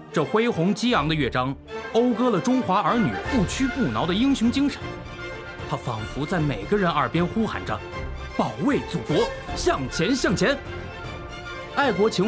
这恢宏激昂的乐章，讴歌了中华儿女不屈不挠的英雄精神。它仿佛在每个人耳边呼喊着：“保卫祖国，向前向前！”爱国情